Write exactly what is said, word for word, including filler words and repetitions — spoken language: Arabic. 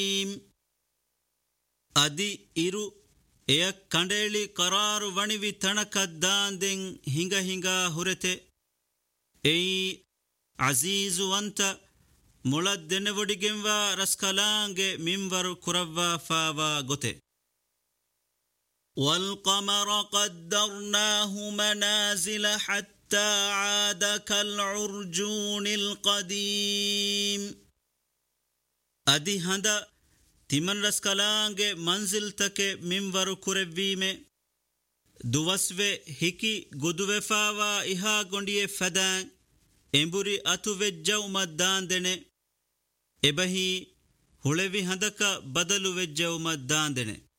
ಅದಿ ಇರು ಎಯ ಕಂಡೇಳಿ ಕರಾರು ವಣಿವಿ ತಣಕದ್ದಾಂದೆಂ ಹಿಂಗ ಹಿಂಗ ಹುರೆತೆ ಏಯಿ ಅಜೀಜು ಅಂತ ಮುಳದ್ದೆನೆವೊಡಿಗೆಂವ ರಸ್ಕಲಾಂಗೆ ಮಿಂವರು ಕುರವ್ವ ಫಾವ ಗೊತೆ والقمر قدرناه منازل حتى عاد كالعرجون القديم أدي هندا تمن رسكلانge منزل تك منور كربيمه دوسوه هكي گدوه فاوا إها گونډيه فدان ಎಂಬುರಿ ಅತುವೆಜ್ಜವು ಮದ್ದಾಂದೆನೆ ಎಬಹಿ ಹುಳೆವಿ ಹಂದಕ ಬದಲು ವೆಜ್ಜವು ಮದ್ದಾಂದೆನೆ